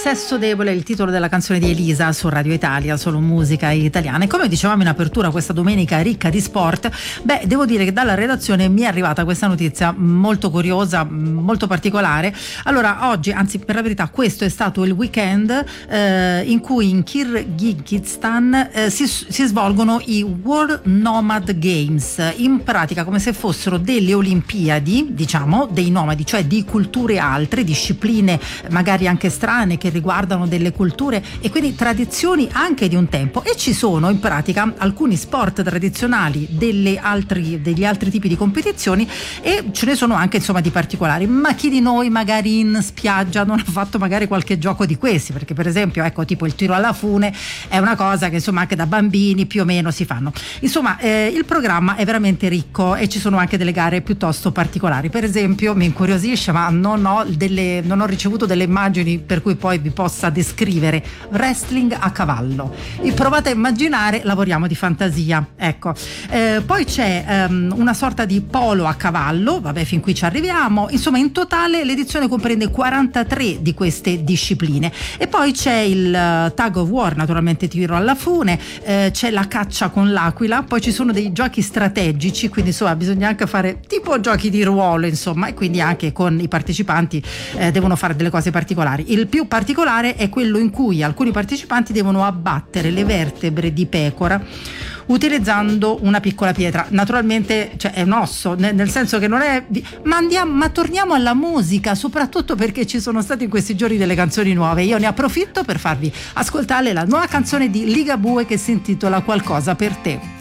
Sesso debole è il titolo della canzone di Elisa su Radio Italia, solo musica italiana. E come dicevamo in apertura, questa domenica ricca di sport, devo dire che dalla redazione mi è arrivata questa notizia molto curiosa, molto particolare. Allora, oggi, anzi per la verità questo è stato il weekend in cui in Kirghizistan si svolgono i World Nomad Games, in pratica come se fossero delle Olimpiadi, diciamo, dei nomadi, cioè di culture altre, discipline magari anche strane che riguardano delle culture e quindi tradizioni anche di un tempo, e ci sono in pratica alcuni sport tradizionali degli altri tipi di competizioni, e ce ne sono anche insomma di particolari. Ma chi di noi magari in spiaggia non ha fatto magari qualche gioco di questi? Perché per esempio, ecco, tipo il tiro alla fune è una cosa che insomma anche da bambini più o meno si fanno. Insomma, il programma è veramente ricco e ci sono anche delle gare piuttosto particolari. Per esempio, mi incuriosisce, ma non ho ricevuto delle immagini per cui poi vi possa descrivere. Wrestling a cavallo, e provate a immaginare, lavoriamo di fantasia, ecco. Poi c'è una sorta di polo a cavallo, vabbè, fin qui ci arriviamo. Insomma, in totale l'edizione comprende 43 di queste discipline. E poi c'è il tug of war, naturalmente tiro alla fune, c'è la caccia con l'aquila, poi ci sono dei giochi strategici, quindi insomma bisogna anche fare tipo giochi di ruolo, insomma, e quindi anche con i partecipanti devono fare delle cose particolari. Il più particolare è quello in cui alcuni partecipanti devono abbattere le vertebre di pecora utilizzando una piccola pietra. Naturalmente, cioè, è un osso, nel senso che non è. Ma torniamo alla musica, soprattutto perché ci sono state in questi giorni delle canzoni nuove. Io ne approfitto per farvi ascoltare la nuova canzone di Ligabue che si intitola Qualcosa per te.